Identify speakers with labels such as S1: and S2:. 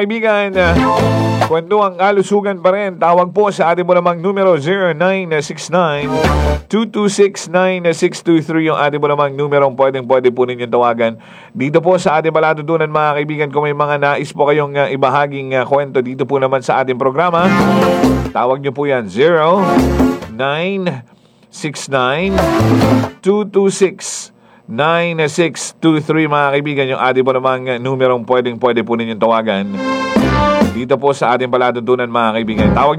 S1: Kaibigan, kwentuang kalusugan pa rin. Tawag po sa ating mo namang numero 0969-226-9623 yung ating mo namang numerong pwede po ninyong tawagan. Dito po sa ating palatuntunan mga kaibigan, kung may mga nais po kayong ibahaging kwento dito po naman sa ating programa, tawag nyo po yan 0969-226-9623 mga kaibigan, yung ating po namang numerong pwede po ninyong tawagan dito po sa ating palatuntunan mga kaibigan. Tawag